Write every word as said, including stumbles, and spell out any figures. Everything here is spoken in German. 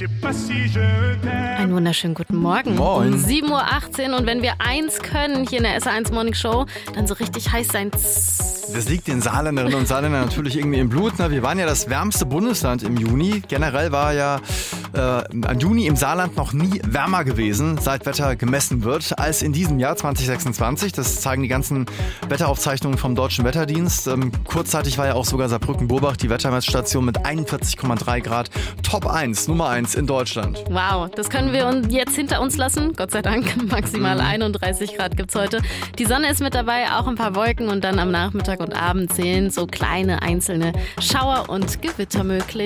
Einen wunderschönen guten Morgen. Moin. Um sieben Uhr achtzehn und wenn wir eins können hier in der S R eins Morning Show, dann so richtig heiß sein. Das liegt den Saarländerinnen und Saarländern natürlich irgendwie im Blut. Ne? Wir waren ja das wärmste Bundesland im Juni. Generell war ja äh, im Juni im Saarland noch nie wärmer gewesen, seit Wetter gemessen wird, als in diesem Jahr zwanzig sechsundzwanzig. Das zeigen die ganzen Wetteraufzeichnungen vom Deutschen Wetterdienst. Ähm, kurzzeitig war ja auch sogar Saarbrücken-Burbach die Wettermessstation mit einundvierzig Komma drei Grad. Top eins, Nummer eins in Deutschland. Wow, das können wir uns jetzt hinter uns lassen. Gott sei Dank, maximal einunddreißig Grad gibt's heute. Die Sonne ist mit dabei, auch ein paar Wolken und dann am Nachmittag und Abend zählen so kleine einzelne Schauer und Gewitter möglich.